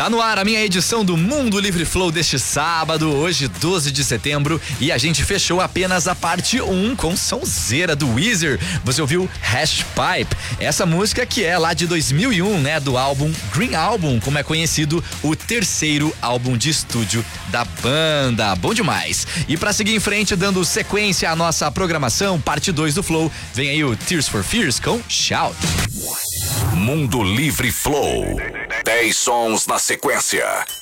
Tá no ar a minha edição do Mundo Livre Flow deste sábado, hoje 12 de setembro, e a gente fechou apenas a parte 1 com sonzeira do Weezer. Você ouviu Hash Pipe, essa música que é lá de 2001, né, do álbum Green Album, como é conhecido, o terceiro álbum de estúdio da banda. Bom demais. E pra seguir em frente, dando sequência à nossa programação, parte 2 do Flow, vem aí o Tears for Fears com Shout. Mundo Livre Flow. 10 sons na sequência.